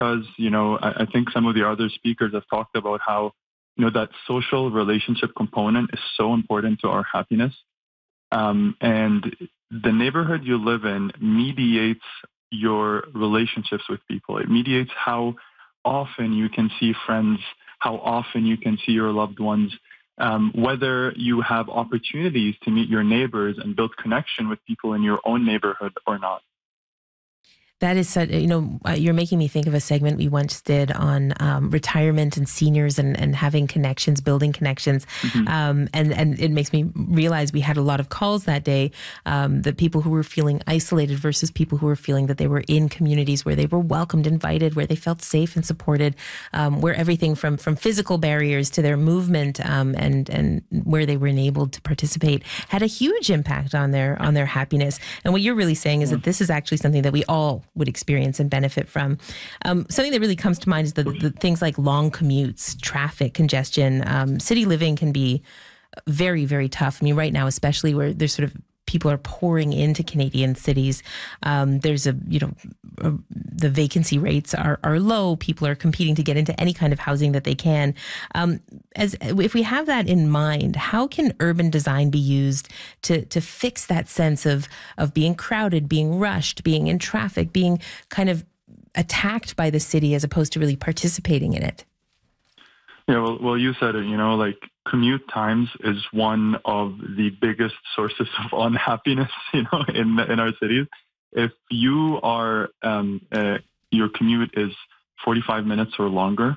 because, I think some of the other speakers have talked about how, that social relationship component is so important to our happiness. And the neighborhood you live in mediates your relationships with people. It mediates how often you can see friends, how often you can see your loved ones, whether you have opportunities to meet your neighbors and build connection with people in your own neighborhood or not. That is such, you're making me think of a segment we once did on retirement and seniors and having connections, building connections. Mm-hmm. And it makes me realize we had a lot of calls that day, the people who were feeling isolated versus people who were feeling that they were in communities where they were welcomed, invited, where they felt safe and supported, where everything from physical barriers to their movement and where they were enabled to participate had a huge impact on their happiness. And what you're really saying is that this is actually something that we all would experience and benefit from. Something that really comes to mind is the things like long commutes, traffic congestion. City living can be very, very tough. I mean, right now, especially where there's sort of people are pouring into Canadian cities. There's the vacancy rates are low. People are competing to get into any kind of housing that they can. If we have that in mind, how can urban design be used to fix that sense of being crowded, being rushed, being in traffic, being kind of attacked by the city as opposed to really participating in it? Yeah, well, you said it, like commute times is one of the biggest sources of unhappiness, in our cities. If you are, your commute is 45 minutes or longer,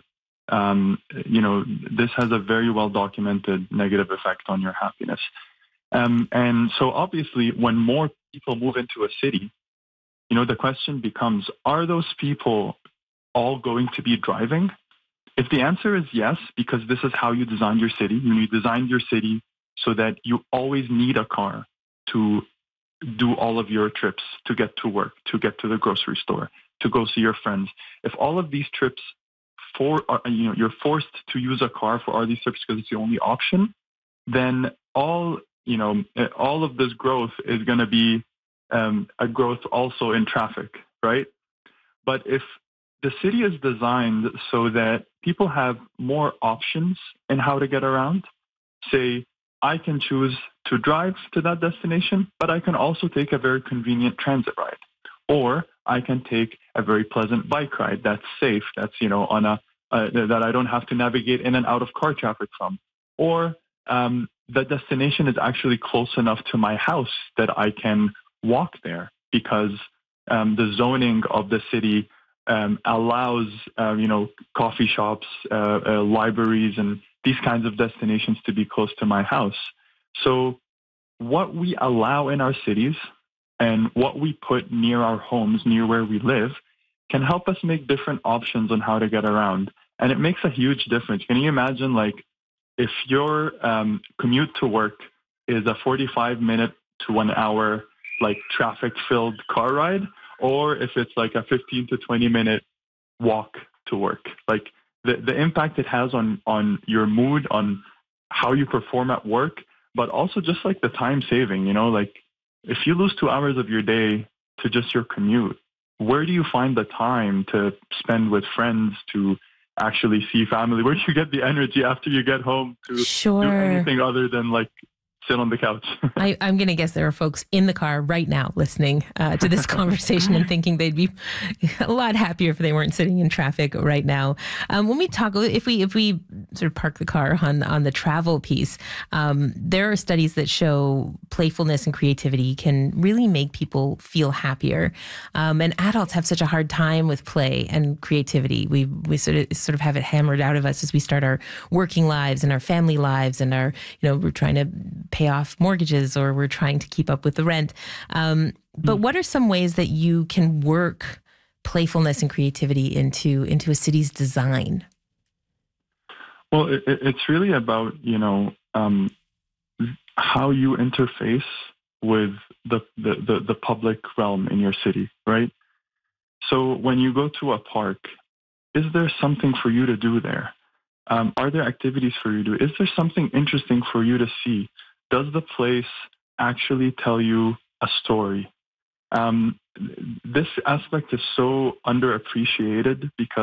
this has a very well documented negative effect on your happiness. And so obviously when more people move into a city, the question becomes, are those people all going to be driving? If the answer is yes, because this is how you designed your city, you designed your city so that you always need a car to do all of your trips, to get to work, to get to the grocery store, to go see your friends. If all of these trips you're forced to use a car for all these trips because it's the only option, then all of this growth is going to be a growth also in traffic, right? But if the city is designed so that people have more options in how to get around. Say, I can choose to drive to that destination, but I can also take a very convenient transit ride. Or I can take a very pleasant bike ride that's safe, that's, that I don't have to navigate in and out of car traffic from. Or the destination is actually close enough to my house that I can walk there because the zoning of the city allows, coffee shops, libraries, and these kinds of destinations to be close to my house. So what we allow in our cities and what we put near our homes, near where we live, can help us make different options on how to get around. And it makes a huge difference. Can you imagine, if your commute to work is a 45-minute to 1 hour, traffic-filled car ride, or if it's a 15 to 20-minute walk to work. The impact it has on your mood, on how you perform at work, but also just the time saving, if you lose 2 hours of your day to just your commute, where do you find the time to spend with friends, to actually see family? Where do you get the energy after you get home to do anything other than sit on the couch? I'm going to guess there are folks in the car right now listening to this conversation and thinking they'd be a lot happier if they weren't sitting in traffic right now. When we talk, if we sort of park the car on the travel piece, there are studies that show playfulness and creativity can really make people feel happier. And adults have such a hard time with play and creativity. We sort of have it hammered out of us as we start our working lives and our family lives, and we're trying to pay off mortgages, or we're trying to keep up with the rent. But what are some ways that you can work playfulness and creativity into a city's design? Well, it's really about, how you interface with the public realm in your city, right? So when you go to a park, is there something for you to do there? Are there activities for you to do? Is there something interesting for you to see? Does the place actually tell you a story? This aspect is so underappreciated because